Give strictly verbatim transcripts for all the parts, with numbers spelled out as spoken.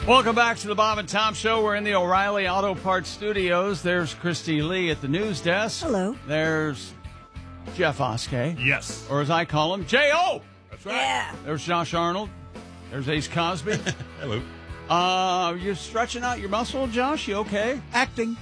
Welcome back to the Bob and Tom Show. We're in the O'Reilly Auto Parts Studios. There's Christy Lee at the news desk. Hello. There's Jeff Oskey. Yes. Or as I call him, J O That's right. Yeah. There's Josh Arnold. There's Ace Cosby. Hello. Uh, you're stretching out your muscle, Josh? You okay? Acting.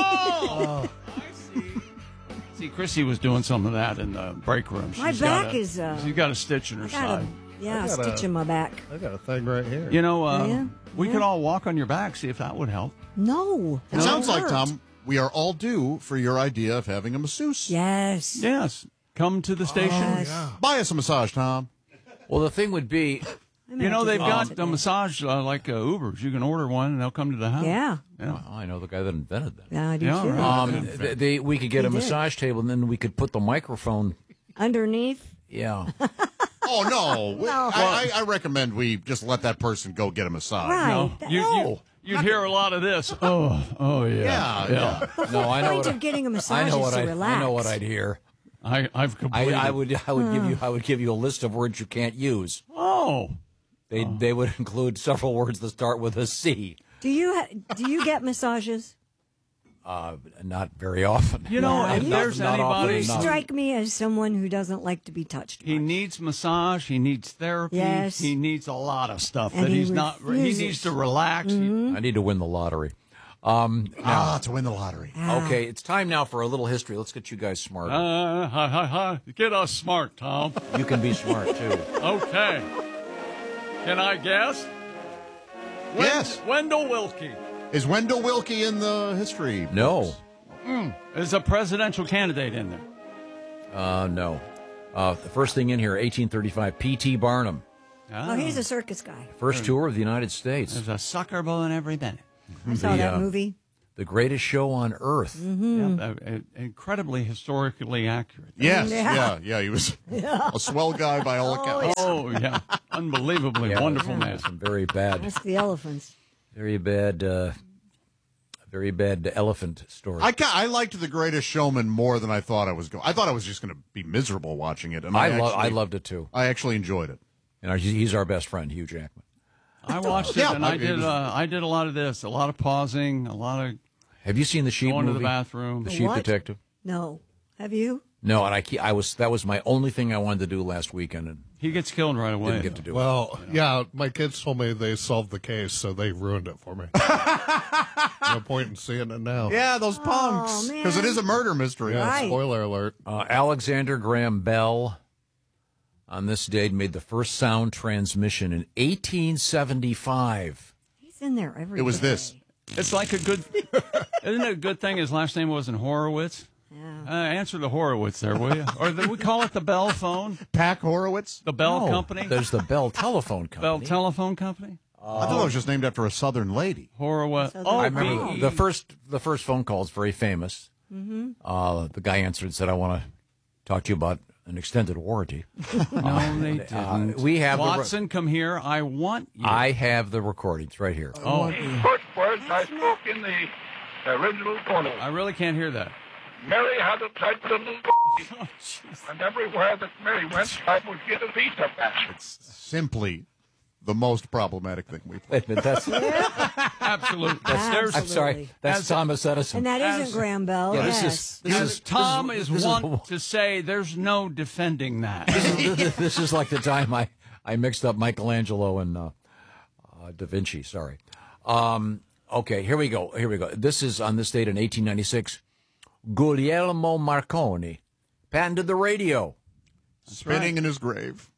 Oh! I see. See, Christy was doing some of that in the break room. My She's back got a, is, uh, She's got a stitch in her I got side. a, yeah, I a got stitch a- in my back. I got a thing right here. You know, uh, Yeah, we yeah. could all walk on your back, see if that would help. No. It that sounds like, hurt. Tom, we are all due for your idea of having a masseuse. Yes. Yes. Come to the station. Yes. Buy us a massage, Tom. Well, the thing would be, I may You know, have to they've go got today. a massage uh, like uh, Ubers. You can order one, and they'll come to the house. Yeah. Yeah. oh, I know the guy that invented that. Yeah, I do Yeah, too. right. Um, they, they, we could get He a did. massage table, and then we could put the microphone. Underneath. Yeah. Oh, no. No. I, I, I recommend we just let that person go get a massage. Right. No, That- you, no. you, you'd hear a lot of this. Oh, oh yeah. Yeah, yeah. No, I know point what of I, getting a I massage know is what to I, relax. I know what I'd hear. I, I've I, completed. I would, I would give you, I would give you a list of words you can't use. Oh, They, they would include several words that start with a C. Do you ha- do you get massages? Uh, not very often. you know, Yeah, if you- there's Not often anybody, You enough. strike me as someone who doesn't like to be touched. he much. needs massage. He needs therapy. Yes. He needs a lot of stuff And that he he's not. He refuses. needs to relax. I need to win the lottery. Um, Ah, to win the lottery. Ah. okay, it's time now for a little history. Let's get you guys smart. Uh, ha, ha, ha. Get us smart, Tom. you can be smart too. Okay. Can I guess? Wen- Yes. Wendell Wilkie Is Wendell Wilkie in the history? No, is a presidential candidate in there. uh, no. Uh, the first thing in here, eighteen thirty-five. P T Barnum, Oh, he's a circus guy. first tour of the United States. There's a sucker bull in every minute. I saw The, that uh, movie. The greatest show on earth. Mm-hmm. Yeah, uh, uh, incredibly historically accurate. Yes. Yeah. Yeah, yeah. He was a swell guy by all accounts. Oh, yeah. Unbelievably Yeah, wonderful yeah, man. Some very bad, That's the elephants. very bad, uh, very bad elephant story. I, ca- I liked The Greatest Showman more than I thought I was going. I thought I was just going to be miserable watching it, and I, I, lo- I actually- loved it too. I actually enjoyed it. And our- he's our best friend, Hugh Jackman. I watched it, Yeah, and I- I it did. was- Uh, I did a lot of this, a lot of pausing, a lot of Have you seen the Sheep going to movie? the bathroom. The Sheep What? Detective. No. Have you? No, and I, ke- I was that was my only thing I wanted to do last weekend, and He gets killed right away. didn't get to do it. Well, yeah, my kids told me they solved the case, so they ruined it for me. No point in seeing it now. Yeah, those punks. man. Because it is a murder mystery. Yeah, Right. spoiler alert. Uh, Alexander Graham Bell, on this date, made the first sound transmission in eighteen seventy-five. He's in there every It was day. this. It's like a good. Isn't it a good thing his last name wasn't Horowitz? Yeah. Uh, answer the Horowitz there, will you? Or the, we call it the Bell phone, Pack Horowitz? the Bell No, Company, There's the Bell Telephone Company. Bell Telephone Company. I thought it was just named after a Southern lady. Horowitz. So Oh, I they're- remember Oh. the first the first phone call is very famous. Mm-hmm. Uh, the guy answered and said, "I want to talk to you about an extended warranty." no, they didn't. Uh, we have the re- Watson, come here. I want you. I have the recordings right here. oh, First words I spoke in the original photo. I really can't hear that. Mary had a tight little and everywhere that Mary went, I would get a visa back. It's simply the most problematic thing we've Wait a minute, that's, Absolutely. There's- I'm sorry, Absolutely. that's As- Thomas Edison. And that As- isn't Graham Bell. Yeah, this yes. is this as is Tom this is, this wont to say, there's no defending that. this, this is like the time I, I mixed up Michelangelo and uh, uh, Da Vinci. Sorry. Um, okay, here we go. Here we go. This is on this date in eighteen ninety-six. Guglielmo Marconi patented the radio. Spinning in his grave.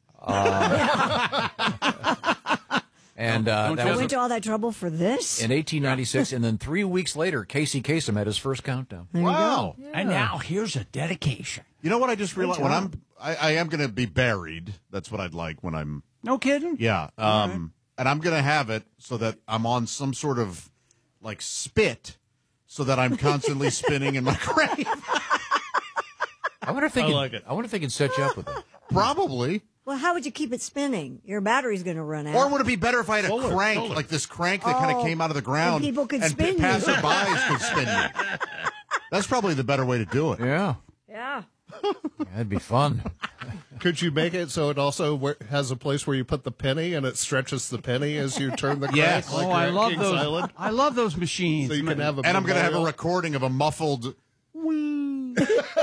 And uh, Don't that you I was went to all that trouble for this. in eighteen ninety-six, and then three weeks later, Casey Kasem had his first countdown. There you Wow. go. And now here's a dedication. You know what I just realized? When I'm, job. I, I am going to be buried. That's what I'd like when I'm, No kidding? yeah. Um, and I'm going to have it so that I'm on some sort of like spit so that I'm constantly spinning in my grave. I wonder if they I can. like it. I wonder if they can set you up with it. Probably. Well, how would you keep it spinning? Your battery's going to run out. Or would it be better if I had a Solar, crank, solar. like this crank that kind Oh, of came out of the ground, and people could and spin p- you. passerbys could spin me? That's probably the better way to do it. Yeah, yeah. that'd be fun. Could you make it so it also where, has a place where you put the penny and it stretches the penny as you turn the crank? Yes. Like oh, you're I at love Kings those. Island? I love those machines. So you can have a And I'm going to have a memorial? recording of a muffled. Wee.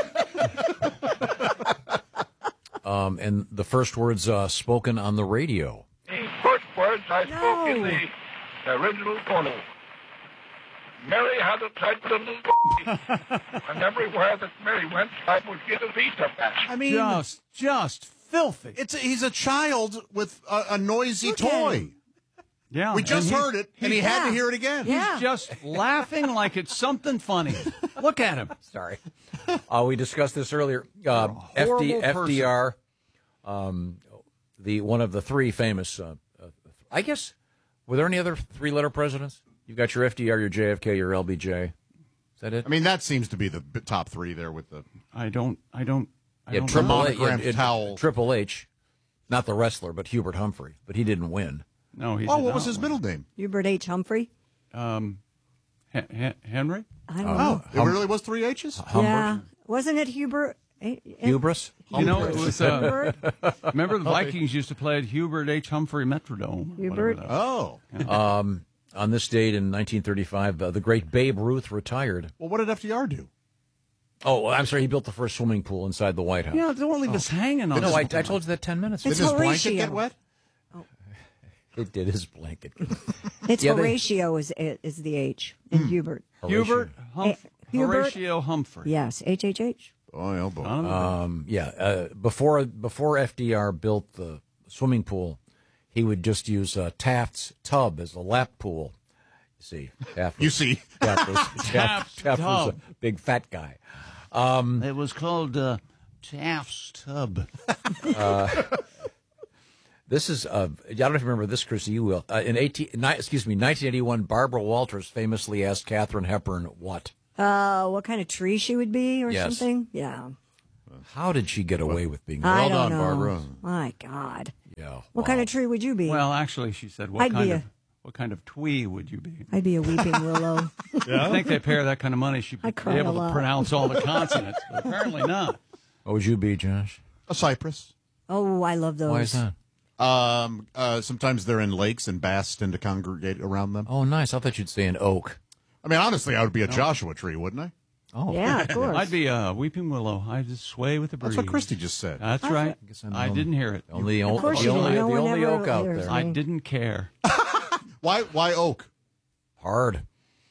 Um, and the first words uh, spoken on the radio. The first words I No. spoke in the original phono. Mary had a tight little and everywhere that Mary went, I would get a visa back. I mean, just, just filthy. it's a, he's a child with a, a noisy Look at toy. him. Yeah, We just and he- heard it, and he had to Yeah. hear it again. Yeah. He's just laughing like it's something funny. Look at him. Sorry. Uh, we discussed this earlier. Uh, F D, horrible F D R, um, the one of the three famous, uh, uh, I guess, were there any other three-letter presidents? You've got your F D R, your J F K, your L B J. Is that it? I mean, that seems to be the b- top three there with the. I don't. I don't. I yeah, don't Triple know. H, monogrammed yeah, it- towel. Triple H, not the wrestler, but Hubert Humphrey, but he didn't win. No, he. Oh, did what was not his win. middle name? Hubert H. Humphrey. Um, Hen- Hen- Henry. I don't know. It really was three H's? Humbert, Yeah. Wasn't it Hubert? eh, eh, Hubris. You know, it was. Uh, Hubert? remember, the Vikings used to play at Hubert H. Humphrey Metrodome. Hubert? whatever that was. Oh. Um, on this date in nineteen thirty-five, uh, the great Babe Ruth retired. Well, what did F D R do? Oh, I'm sorry, he built the first swimming pool inside the White House. Yeah, don't leave us hanging on. no, I, I something. told you that ten minutes It's Did his ago. blanket Horatio. get wet? It did his blanket. It's Yeah, they- Horatio is is the H in Hubert. Hubert Humph- Eh, Hubert? Horatio Humphrey. Yes, H H H. Oh, elbow. Um, yeah, uh, before before F D R built the swimming pool, he would just use uh, Taft's tub as a lap pool. You see, Taft was, You see. Taft was, Taft, Taft's Taft was a tub. big fat guy. It was called uh, Taft's Tub. This is uh, I don't know if you remember this, Chrissy. You will. Uh, in eighteen, ni- excuse me, nineteen eighty-one, Barbara Walters famously asked Katharine Hepburn what? Uh, what kind of tree she would be or Yes. something? Yeah. How did she get away with being? I Well don't done, know. Barbara. My God. Yeah. What kind of tree would you be? Well, actually, she said, "What I'd kind be of a- what kind of twee would you be?" I'd be a weeping willow. I think they pay her that kind of money. She'd I be cry a able to lot. pronounce all the consonants, but apparently not. What would you be, Josh? A cypress. Oh, I love those. Why is that? Um, uh, sometimes they're in lakes and bass tend to congregate around them. Oh, nice. I thought you'd say an oak. I mean, honestly, I would be a Joshua tree, wouldn't I? Oh, Yeah, of course. I'd be a weeping willow. I just sway with the breeze. That's what Christy just said. That's right. guess I'm the I only- didn't hear it. Only, Of course the you only, did. No the one only ever oak out hears there. me. I didn't care. Why? Why oak? Hard.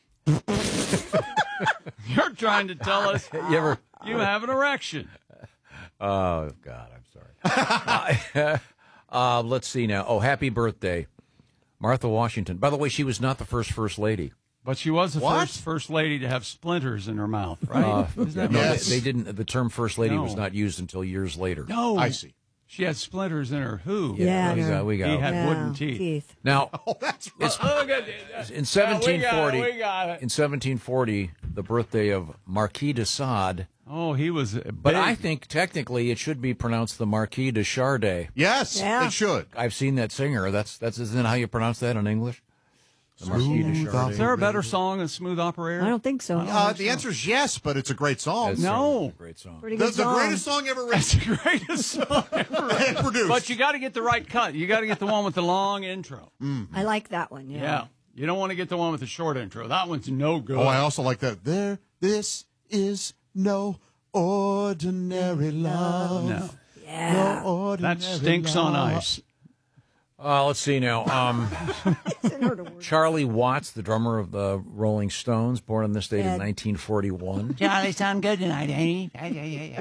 You're trying to tell us You ever? you have an erection. Oh God, I'm sorry. uh, let's see now. Oh, happy birthday, Martha Washington. By the way, she was not the first first lady. But she was the What? first first lady to have splinters in her mouth, right? Uh, Isn't that no, right? Yes. they, they didn't. The term first lady No. was not used until years later. No, I see. She had splinters in her who? Yeah, we no. got. We got. He had Yeah, wooden teeth. Now, Oh, that's right. Oh, look at it. in seventeen forty, we got it. in seventeen forty, the birthday of Marquis de Sade. Oh, he was. But I think technically it should be pronounced the Marquis de Sade. Yes, Yeah. it should. I've seen that singer. That's that's isn't that how you pronounce that in English? The Marquis de Smooth Sade. Is there a better song than Smooth Operator? I don't think so. Uh, the answer is yes, but it's a great song. That's No. certainly a great song. Pretty The, good the song. greatest song ever That's written the greatest song ever. and produced. But you got to get the right cut. You got to get the one with the long intro. I like that one. Yeah. Yeah. You don't want to get the one with the short intro. That one's no good. oh, I also like that. There, this is no ordinary love. no. Yeah. No ordinary That stinks on love. ice. Uh, let's see now. Um, In order to work. Charlie Watts, the drummer of the Rolling Stones, born on this date Yeah. in nineteen forty-one. Charlie, sound good tonight, ain't he?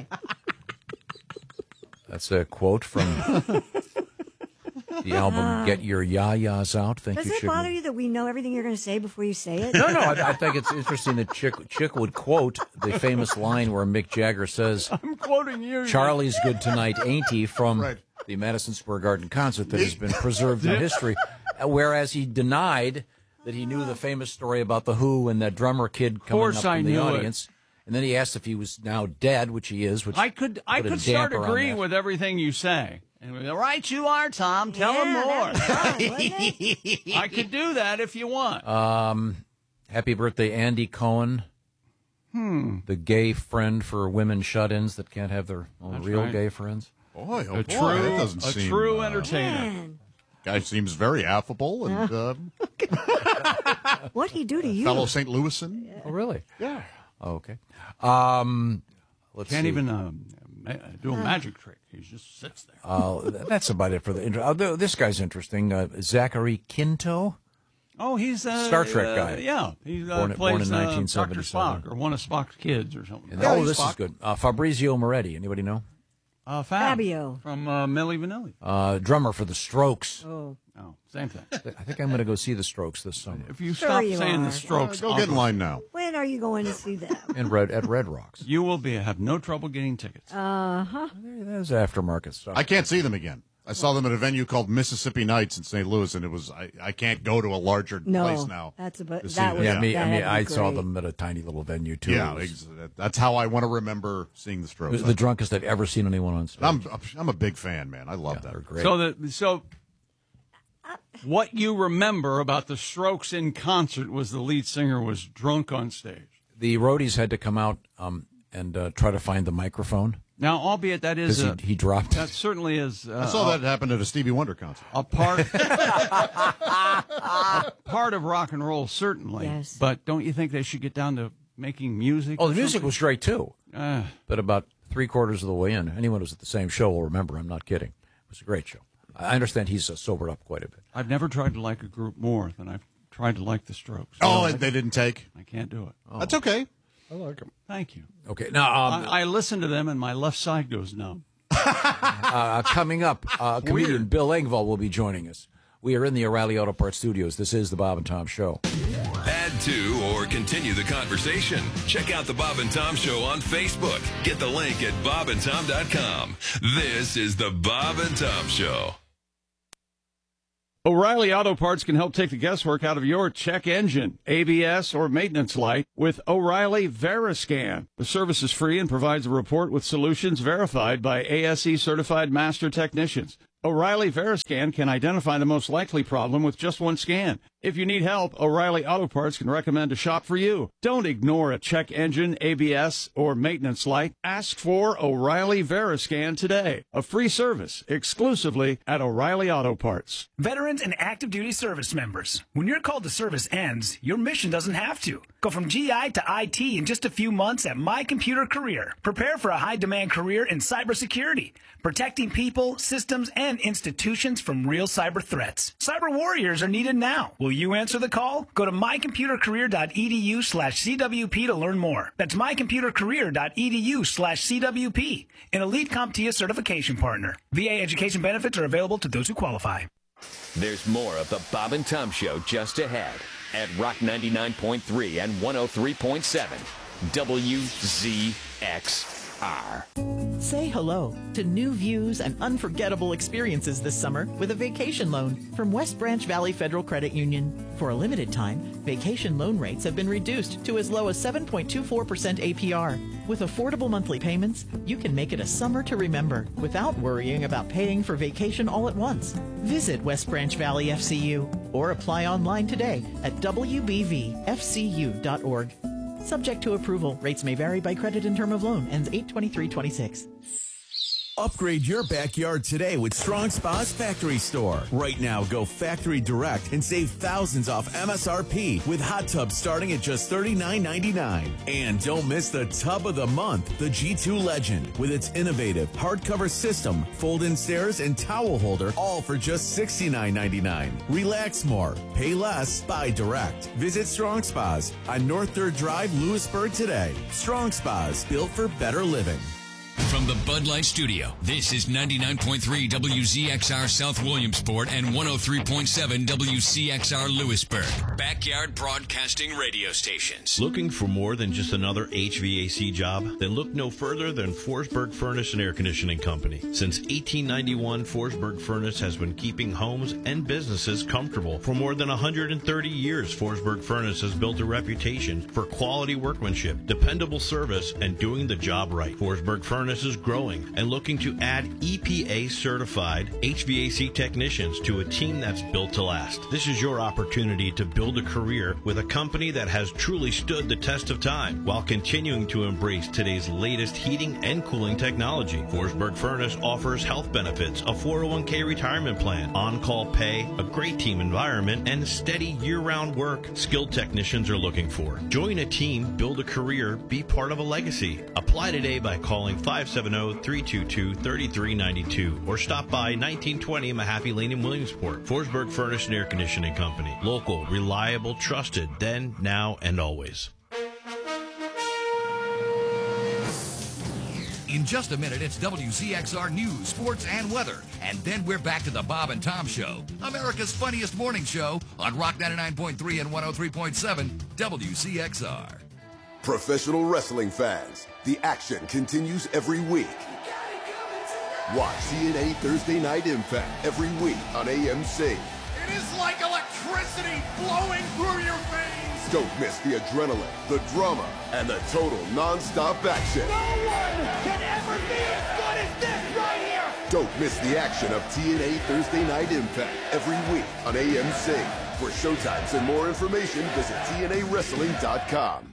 That's a quote from the album "Get Your Ya-Ya's Out." Think Does you it should. bother you that we know everything you're going to say before you say it? No, no. I, I think it's interesting that Chick, Chick would quote the famous line where Mick Jagger says, I'm quoting you. "Charlie's good tonight, ain't he?" from Right. the Madison Square Garden concert that has been preserved in history. Uh, Whereas he denied that he knew the famous story about the Who and that drummer kid coming course up I from the knew it. audience. And then he asked if he was now dead, which he is. Which I could I put a could start damper on agreeing that. with everything you say. And all right, you are, Tom. Tell Yeah, him that more. was fun, wasn't it? I could do that if you want. Um, happy birthday, Andy Cohen. Hmm. The gay friend for women shut-ins that can't have their own That's real right. gay friends. Boy, oh a boy, true, that doesn't a seem, true uh, entertainer. Man, Guy seems very affable and uh, what'd he do to you? fellow Saint Louisan. Oh, really? Yeah. Oh, okay. Um, let's Can't see. even um, ma- do a magic trick. He just sits there. Uh, that's about it for the intro. Uh, this guy's interesting. Uh, Zachary Quinto. Oh, he's a Star Trek uh, guy. Yeah, he uh, Born in- plays born in uh, nineteen Doctor seventy-seven. Spock or one of Spock's kids or something. And, Yeah, oh, he's this is Spock. good. Uh, Fabrizio Moretti. Anybody know? Uh, Fab, Fabio. from uh, Milli Vanilli. Uh, drummer for the Strokes. Oh, Oh, same thing. I think I'm going to go see the Strokes this summer If you Sure stop you saying are. the Strokes, Go I'll get in go. line now. when are you going to see them? in Red at Red Rocks. You will be have no trouble getting tickets. Uh huh. There's aftermarket stuff. I can't see them again. I saw them at a venue called Mississippi Nights in Saint Louis, and it was I, I can't go to a larger No, place now. that's a bu- to see that them. was- yeah, me, I That'd mean, be I saw great. them at a tiny little venue too. Yeah, It was ex- that's how I want to remember seeing the Strokes. the, the drunkest I've ever seen anyone on stage. I'm I'm a big fan, man. I love Yeah, they're that. great. So the so what you remember about the Strokes in concert was the lead singer was drunk on stage. the roadies had to come out um, and uh, try to find the microphone Now, albeit that is because a, he, he dropped that it. certainly is uh, I saw that happen at a Stevie Wonder concert. a part part of rock and roll, certainly. Yes. But don't you think they should get down to making music? Oh, or the music something? was great too. Uh, But about three quarters of the way in, anyone who's at the same show will remember. I'm not kidding. It was a great show. I understand he's uh, sobered up quite a bit. I've never tried to like a group more than I've tried to like the Strokes. Oh, I, and they didn't take. I can't do it. That's okay. I like him. Thank you. Okay, now um, I, I listen to them and my left side goes numb. uh, coming up, uh, comedian Bill Engvall will be joining us. We are in the O'Reilly Auto Parts Studios. This is the Bob and Tom Show. Add to or continue the conversation. Check out the Bob and Tom Show on Facebook. Get the link at bob and tom dot com. This is the Bob and Tom Show. O'Reilly Auto Parts can help take the guesswork out of your check engine, A B S, or maintenance light with O'Reilly Veriscan. The service is free and provides a report with solutions verified by A S E certified master technicians. O'Reilly Veriscan can identify the most likely problem with just one scan. If you need help, O'Reilly Auto Parts can recommend a shop for you. Don't ignore a check engine, A B S, or maintenance light. Ask for O'Reilly Veriscan today. A free service exclusively at O'Reilly Auto Parts. Veterans and active duty service members, when your call to service ends, your mission doesn't have to. Go from G I to I T in just a few months at My Computer Career. Prepare for a high-demand career in cybersecurity, protecting people, systems, and institutions from real cyber threats. Cyber warriors are needed now. Will you answer the call? Go to my computer career dot e d u slash c w p to learn more. That's my computer career dot e d u slash c w p, an elite CompTIA certification partner. V A education benefits are available to those who qualify. There's more of the Bob and Tom Show just ahead at Rock ninety-nine point three and one oh three point seven W Z X R. Say hello to new views and unforgettable experiences this summer with a vacation loan from West Branch Valley Federal Credit Union. For a limited time, vacation loan rates have been reduced to as low as seven point two four percent A P R. With affordable monthly payments, you can make it a summer to remember without worrying about paying for vacation all at once. Visit West Branch Valley F C U or apply online today at w b v f c u dot org. Subject to approval. Rates may vary by credit and term of loan. Ends eight twenty-three twenty-six. Upgrade your backyard today with Strong Spa's Factory Store. Right now, go factory direct and save thousands off M S R P with hot tubs starting at just thirty-nine ninety-nine. And don't miss the tub of the month, the G two Legend, with its innovative hardcover system, fold-in stairs, and towel holder, all for just sixty-nine ninety-nine. Relax more, pay less, buy direct. Visit Strong Spas on North third Drive, Lewisburg today. Strong Spas, built for better living. From the Bud Light Studio, this is ninety-nine point three W Z X R South Williamsport and one oh three point seven W C X R Lewisburg. Backyard Broadcasting Radio Stations. Looking for more than just another H V A C job? Then look no further than Forsberg Furnace and Air Conditioning Company. Since eighteen ninety-one, Forsberg Furnace has been keeping homes and businesses comfortable. For more than one hundred thirty years, Forsberg Furnace has built a reputation for quality workmanship, dependable service, and doing the job right. Forsberg Furnace is growing and looking to add E P A-certified H V A C technicians to a team that's built to last. This is your opportunity to build a career with a company that has truly stood the test of time while continuing to embrace today's latest heating and cooling technology. Forsberg Furnace offers health benefits, a four oh one k retirement plan, on-call pay, a great team environment, and steady year-round work skilled technicians are looking for. Join a team, build a career, be part of a legacy. Apply today by calling five seven zero, three two two, three three nine two or stop by nineteen twenty Mahaffey Lane in Williamsport. Forsberg Furnace and Air Conditioning Company. Local, reliable, trusted, then, now, and always. In just a minute, it's W Z X R News, Sports, and Weather. And then we're back to the Bob and Tom Show, America's funniest morning show on Rock ninety-nine point three and one oh three point seven W Z X R. Professional wrestling fans, the action continues every week. Watch T N A Thursday Night Impact every week on A M C. It is like electricity flowing through your veins. Don't miss the adrenaline, the drama, and the total non-stop action. No one can ever be as good as this right here. Don't miss the action of T N A Thursday Night Impact every week on A M C. For showtimes and more information, visit T N A wrestling dot com.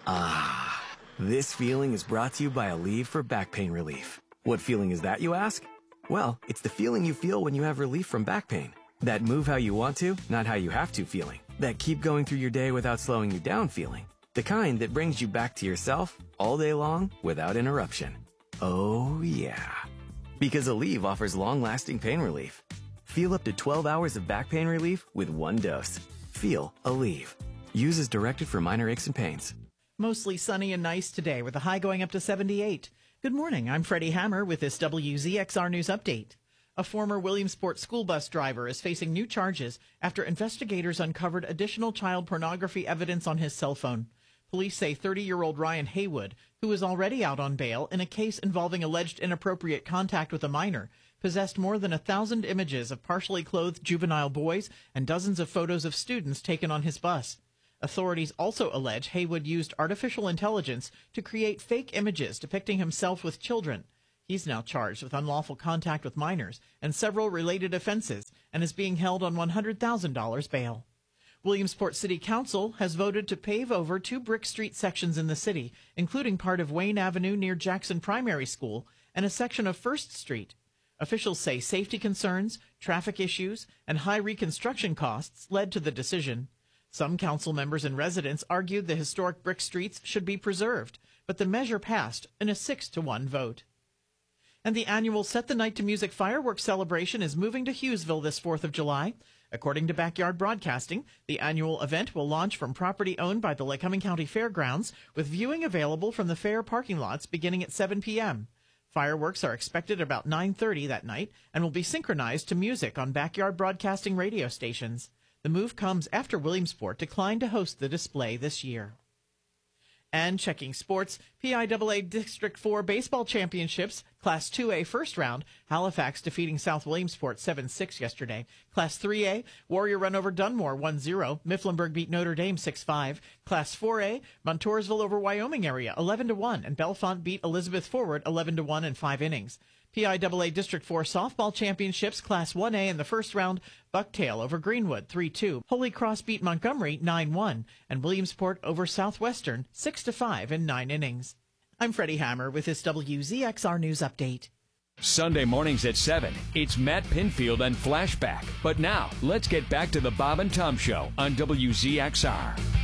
Ah, this feeling is brought to you by Aleve for back pain relief. What feeling is that, you ask? Well, it's the feeling you feel when you have relief from back pain. That move how you want to, not how you have to feeling. That keep going through your day without slowing you down feeling. The kind that brings you back to yourself all day long without interruption. Oh, yeah. Because Aleve offers long-lasting pain relief. Feel up to twelve hours of back pain relief with one dose. Feel Aleve. Use as directed for minor aches and pains. Mostly sunny and nice today with a high going up to seventy-eight. Good morning. I'm Freddie Hammer with this W Z X R News Update. A former Williamsport school bus driver is facing new charges after investigators uncovered additional child pornography evidence on his cell phone. Police say thirty-year-old Ryan Haywood, who is already out on bail in a case involving alleged inappropriate contact with a minor, possessed more than a thousand images of partially clothed juvenile boys and dozens of photos of students taken on his bus. Authorities also allege Haywood used artificial intelligence to create fake images depicting himself with children. He's now charged with unlawful contact with minors and several related offenses and is being held on one hundred thousand dollars bail. Williamsport City Council has voted to pave over two brick street sections in the city, including part of Wayne Avenue near Jackson Primary School and a section of First Street. Officials say safety concerns, traffic issues, and high reconstruction costs led to the decision. Some council members and residents argued the historic brick streets should be preserved, but the measure passed in a six to one vote. And the annual Set the Night to Music fireworks celebration is moving to Hughesville this fourth of July. According to Backyard Broadcasting, the annual event will launch from property owned by the Lycoming County Fairgrounds, with viewing available from the fair parking lots beginning at seven p.m. Fireworks are expected about nine thirty that night and will be synchronized to music on Backyard Broadcasting radio stations. The move comes after Williamsport declined to host the display this year. And checking sports, P I A A District four Baseball Championships, Class two A first round, Halifax defeating South Williamsport seven six yesterday. Class three A, Warrior run over Dunmore one zero. Mifflinburg beat Notre Dame six five. Class four A, Montoursville over Wyoming area eleven to one, and Bellefonte beat Elizabeth Forward eleven to one in five innings. P I A A District four Softball Championships, Class one A in the first round, Bucktail over Greenwood three two. Holy Cross beat Montgomery nine one, and Williamsport over Southwestern six to five in nine innings. I'm Freddie Hammer with this W Z X R News Update. Sunday mornings at seven, it's Matt Pinfield and Flashback. But now, let's get back to the Bob and Tom Show on W Z X R.